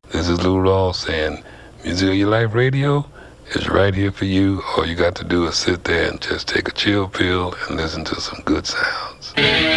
This is Lou Ross saying, Music of Your Life Radio is right here for you. All you got to do is sit there and just take a chill pill and listen to some good sounds.